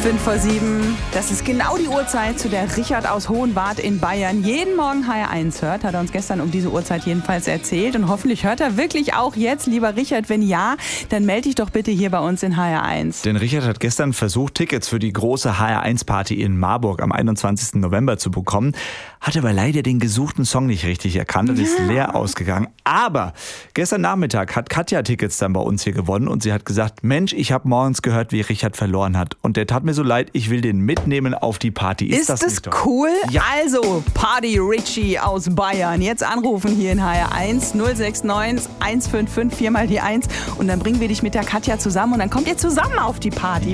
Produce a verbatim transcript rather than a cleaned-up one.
fünf vor sieben. Das ist genau die Uhrzeit, zu der Richard aus Hohenwart in Bayern jeden Morgen H R eins hört. Hat er uns gestern um diese Uhrzeit jedenfalls erzählt. Und hoffentlich hört er wirklich auch jetzt, lieber Richard. Wenn ja, dann melde dich doch bitte hier bei uns in H R eins. Denn Richard hat gestern versucht, Tickets für die große H R eins Party in Marburg am einundzwanzigsten November zu bekommen. Hat aber leider den gesuchten Song nicht richtig erkannt und ist leer ausgegangen. Aber gestern Nachmittag hat Katja Tickets dann bei uns hier gewonnen und sie hat gesagt, Mensch, ich habe morgens gehört, wie Richard verloren hat. Und der tat mir so leid, ich will den mitnehmen auf die Party. Ist, ist das, das nicht toll? Cool? Ja. Also, Party Richie aus Bayern. Jetzt anrufen hier in H R eins null sechs neun eins fünf fünf vier mal die eins und dann bringen wir dich mit der Katja zusammen und dann kommt ihr zusammen auf die Party.